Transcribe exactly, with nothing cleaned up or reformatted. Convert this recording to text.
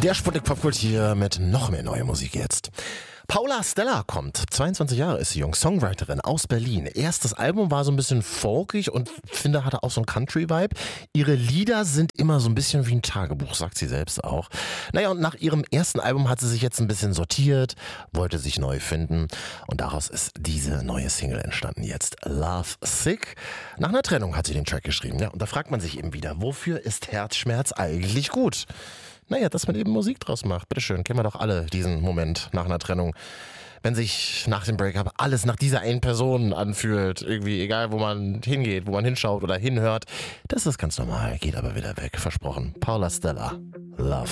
Der Sputnik Popkult hier mit noch mehr neue Musik jetzt. Paula Stella kommt. zweiundzwanzig Jahre ist sie jung, Songwriterin aus Berlin. Erstes Album war so ein bisschen folkig und finde hatte auch so einen Country-Vibe. Ihre Lieder sind immer so ein bisschen wie ein Tagebuch, sagt sie selbst auch. Naja, und nach ihrem ersten Album hat sie sich jetzt ein bisschen sortiert, wollte sich neu finden und daraus ist diese neue Single entstanden jetzt. Love Sick. Nach einer Trennung hat sie den Track geschrieben. Ja, und da fragt man sich eben wieder, wofür ist Herzschmerz eigentlich gut? Naja, dass man eben Musik draus macht. Bitteschön, kennen wir doch alle diesen Moment nach einer Trennung. Wenn sich nach dem Breakup alles nach dieser einen Person anfühlt, irgendwie egal, wo man hingeht, wo man hinschaut oder hinhört, das ist ganz normal, geht aber wieder weg, versprochen. Paula Stella, Love